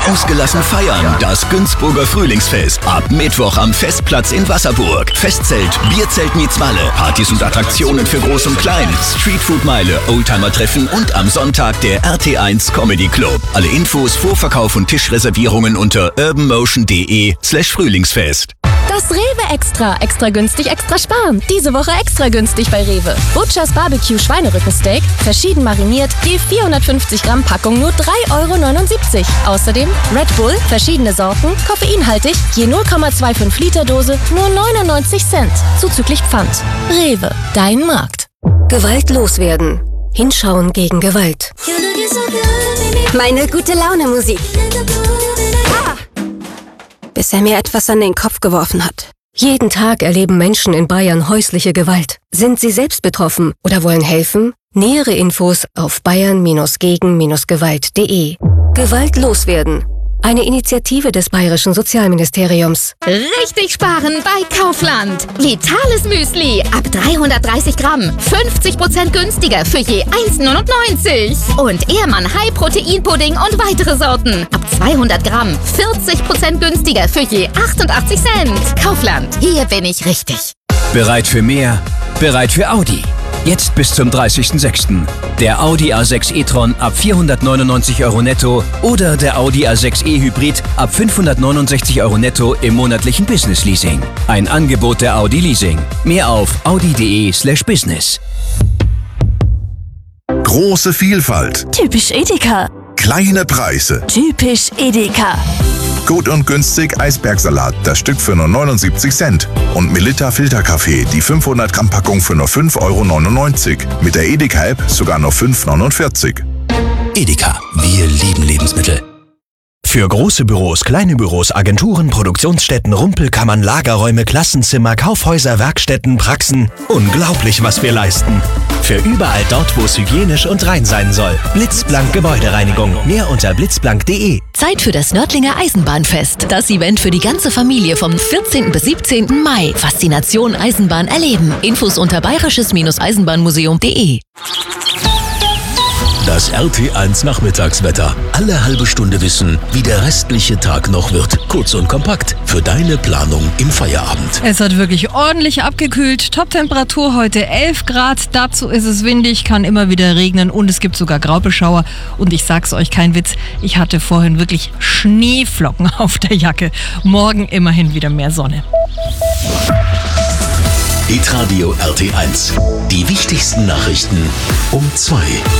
Ausgelassen feiern, das Günzburger Frühlingsfest. Ab Mittwoch am Festplatz in Wasserburg. Festzelt, Bierzelt meets Malle, Partys und Attraktionen für Groß und Klein, Streetfood-Meile, Oldtimer-Treffen und am Sonntag der RT1 Comedy Club. Alle Infos, Vorverkauf und Tischreservierungen unter urbanmotion.de/Frühlingsfest. Das Rewe Extra. Extra günstig, extra sparen. Diese Woche extra günstig bei Rewe. Butchers Barbecue Schweinerückensteak, verschieden mariniert, je 450 Gramm Packung nur 3,79 €. Außerdem Red Bull, verschiedene Sorten, koffeinhaltig, je 0,25 Liter Dose, nur 99 Cent. Zuzüglich Pfand. Rewe, dein Markt. Gewalt loswerden. Hinschauen gegen Gewalt. Meine gute Laune Musik. Bis er mir etwas an den Kopf geworfen hat. Jeden Tag erleben Menschen in Bayern häusliche Gewalt. Sind Sie selbst betroffen oder wollen helfen? Nähere Infos auf bayern-gegen-gewalt.de. Gewalt loswerden. Eine Initiative des Bayerischen Sozialministeriums. Richtig sparen bei Kaufland. Vitales Müsli ab 330 Gramm. 50% günstiger für je 1,99 €. Und Ehrmann High Protein Pudding und weitere Sorten. Ab 200 Gramm. 40% günstiger für je 88 Cent. Kaufland. Hier bin ich richtig. Bereit für mehr? Bereit für Audi. Jetzt bis zum 30.06. Der Audi A6 e-tron ab 499 € netto oder der Audi A6 e-Hybrid ab 569 € netto im monatlichen Business Leasing. Ein Angebot der Audi Leasing. Mehr auf audi.de/business. Große Vielfalt. Typisch Edeka. Kleine Preise. Typisch Edeka. Gut und günstig Eisbergsalat, das Stück für nur 79 Cent. Und Melitta Filterkaffee, die 500 Gramm Packung für nur 5,99 €. Mit der Edeka-App sogar nur 5,49 €. Edeka. Wir lieben Lebensmittel. Für große Büros, kleine Büros, Agenturen, Produktionsstätten, Rumpelkammern, Lagerräume, Klassenzimmer, Kaufhäuser, Werkstätten, Praxen. Unglaublich, was wir leisten. Für überall dort, wo es hygienisch und rein sein soll. Blitzblank Gebäudereinigung. Mehr unter blitzblank.de. Zeit für das Nördlinger Eisenbahnfest. Das Event für die ganze Familie vom 14. bis 17. Mai. Faszination Eisenbahn erleben. Infos unter bayerisches-eisenbahnmuseum.de. Das RT1 Nachmittagswetter. Alle halbe Stunde wissen, wie der restliche Tag noch wird. Kurz und kompakt für deine Planung im Feierabend. Es hat wirklich ordentlich abgekühlt. Toptemperatur heute 11 Grad. Dazu ist es windig, kann immer wieder regnen und es gibt sogar Graupelschauer. Und ich sag's euch, kein Witz, ich hatte vorhin wirklich Schneeflocken auf der Jacke. Morgen immerhin wieder mehr Sonne. Hitradio RT1. Die wichtigsten Nachrichten um 2.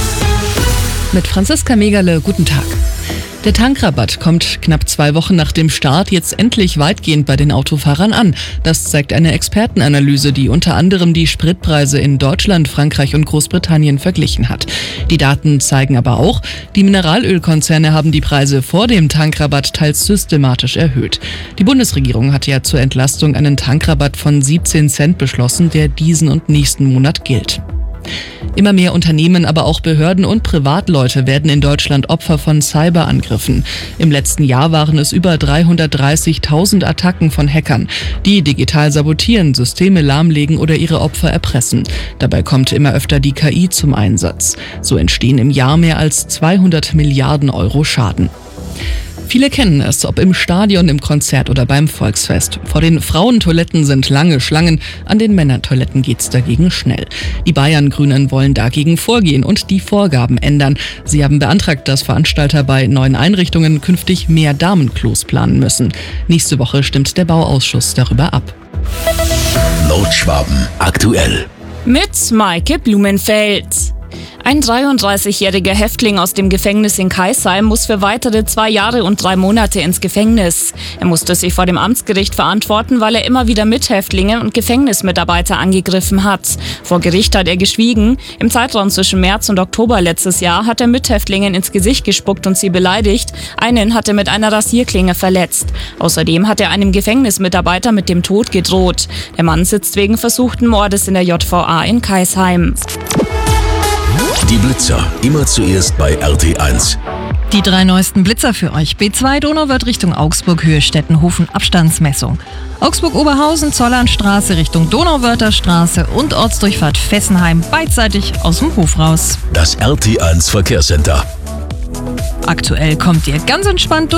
Mit Franziska Megerle, guten Tag. Der Tankrabatt kommt knapp 2 Wochen nach dem Start jetzt endlich weitgehend bei den Autofahrern an. Das zeigt eine Expertenanalyse, die unter anderem die Spritpreise in Deutschland, Frankreich und Großbritannien verglichen hat. Die Daten zeigen aber auch, die Mineralölkonzerne haben die Preise vor dem Tankrabatt teils systematisch erhöht. Die Bundesregierung hatte ja zur Entlastung einen Tankrabatt von 17 Cent beschlossen, der diesen und nächsten Monat gilt. Immer mehr Unternehmen, aber auch Behörden und Privatleute werden in Deutschland Opfer von Cyberangriffen. Im letzten Jahr waren es über 330.000 Attacken von Hackern, die digital sabotieren, Systeme lahmlegen oder ihre Opfer erpressen. Dabei kommt immer öfter die KI zum Einsatz. So entstehen im Jahr mehr als 200 Milliarden € Schaden. Viele kennen es, ob im Stadion, im Konzert oder beim Volksfest. Vor den Frauentoiletten sind lange Schlangen, an den Männertoiletten geht's dagegen schnell. Die Bayern-Grünen wollen dagegen vorgehen und die Vorgaben ändern. Sie haben beantragt, dass Veranstalter bei neuen Einrichtungen künftig mehr Damenklos planen müssen. Nächste Woche stimmt der Bauausschuss darüber ab. Nordschwaben aktuell. Mit Maike Blumenfeld. Ein 33-jähriger Häftling aus dem Gefängnis in Kaisheim muss für weitere 2 Jahre und 3 Monate ins Gefängnis. Er musste sich vor dem Amtsgericht verantworten, weil er immer wieder Mithäftlinge und Gefängnismitarbeiter angegriffen hat. Vor Gericht hat er geschwiegen. Im Zeitraum zwischen März und Oktober letztes Jahr hat er Mithäftlingen ins Gesicht gespuckt und sie beleidigt. Einen hat er mit einer Rasierklinge verletzt. Außerdem hat er einem Gefängnismitarbeiter mit dem Tod gedroht. Der Mann sitzt wegen versuchten Mordes in der JVA in Kaisheim. Die Blitzer, immer zuerst bei RT1. Die 3 neuesten Blitzer für euch. B2 Donauwörth Richtung Augsburg, Höhe Stettenhofen, Abstandsmessung. Augsburg-Oberhausen, Zollernstraße Richtung Donauwörther Straße und Ortsdurchfahrt Fessenheim, beidseitig aus dem Hof raus. Das RT1 Verkehrscenter. Aktuell kommt ihr ganz entspannt durch.